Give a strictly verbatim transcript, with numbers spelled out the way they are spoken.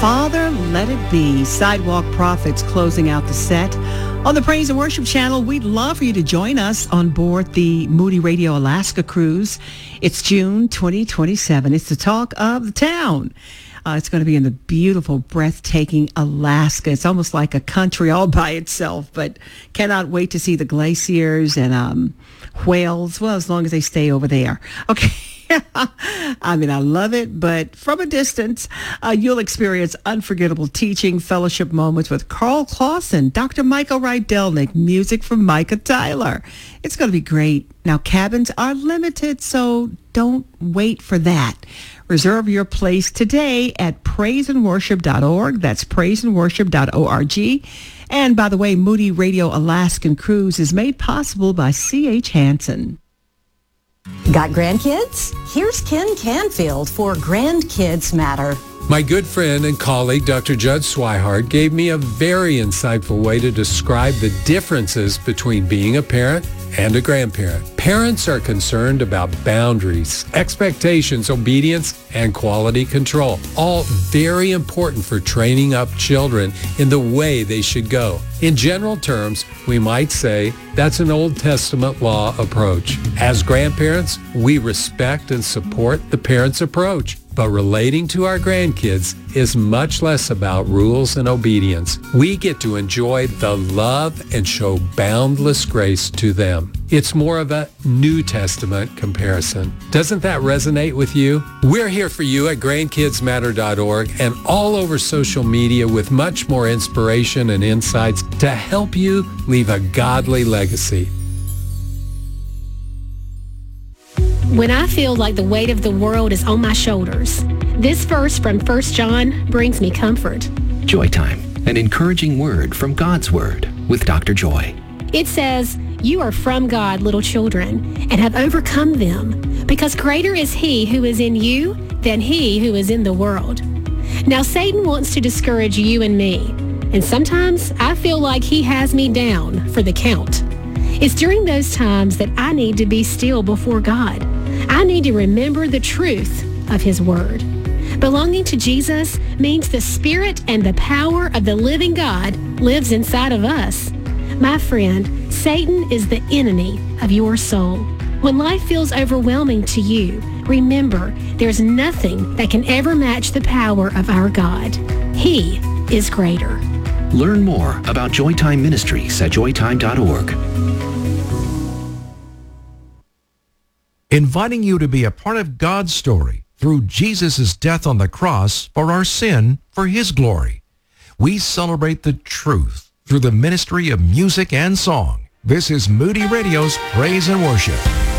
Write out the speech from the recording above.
Father, Let It Be. Sidewalk Prophets closing out the set. On the Praise and Worship channel, we'd love for you to join us on board the Moody Radio Alaska cruise. It's June twenty twenty-seven. It's the talk of the town. Uh, it's going to be in the beautiful, breathtaking Alaska. It's almost like a country all by itself, but cannot wait to see the glaciers and um, whales, well, as long as they stay over there. Okay. I mean, I love it, but from a distance, uh, you'll experience unforgettable teaching, fellowship moments with Carl Clausen, Doctor Michael Rydelnik, music from Micah Tyler. It's going to be great. Now, cabins are limited, so don't wait for that. Reserve your place today at praise and worship dot org. That's praise and worship dot org. And by the way, Moody Radio Alaskan Cruise is made possible by C H Hansen. Got grandkids? Here's Ken Canfield for Grandkids Matter. My good friend and colleague, Doctor Judd Swihart, gave me a very insightful way to describe the differences between being a parent and a grandparent. Parents are concerned about boundaries, expectations, obedience, and quality control, all very important for training up children in the way they should go. In general terms, we might say that's an Old Testament law approach. As grandparents, we respect and support the parents' approach. But relating to our grandkids is much less about rules and obedience. We get to enjoy the love and show boundless grace to them. It's more of a New Testament comparison. Doesn't that resonate with you? We're here for you at grandkids matter dot org and all over social media with much more inspiration and insights to help you leave a godly legacy. When I feel like the weight of the world is on my shoulders, this verse from First John brings me comfort. Joy Time, an encouraging word from God's Word with Doctor Joy. It says, "You are from God, little children, and have overcome them, because greater is he who is in you than he who is in the world." Now, Satan wants to discourage you and me, and sometimes I feel like he has me down for the count. It's during those times that I need to be still before God. I need to remember the truth of his word. Belonging to Jesus means the spirit and the power of the living God lives inside of us. My friend, Satan is the enemy of your soul. When life feels overwhelming to you, remember there's nothing that can ever match the power of our God. He is greater. Learn more about Joytime Ministries at joy time dot org. Inviting you to be a part of God's story through Jesus' death on the cross for our sin, for his glory. We celebrate the truth through the ministry of music and song. This is Moody Radio's Praise and Worship.